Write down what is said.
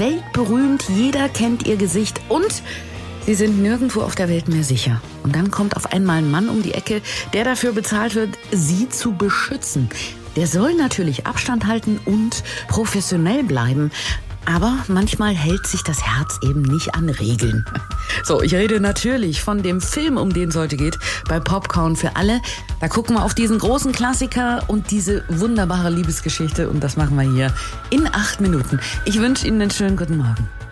weltberühmt, jeder kennt ihr Gesicht und sie sind nirgendwo auf der Welt mehr sicher. Und dann kommt auf einmal ein Mann um die Ecke, der dafür bezahlt wird, sie zu beschützen. Der soll natürlich Abstand halten und professionell bleiben. Aber manchmal hält sich das Herz eben nicht an Regeln. So, ich rede natürlich von dem Film, um den es heute geht, bei Popcorn für alle. Da gucken wir auf diesen großen Klassiker und diese wunderbare Liebesgeschichte. Und das machen wir hier in 8 Minuten. Ich wünsche Ihnen einen schönen guten Morgen.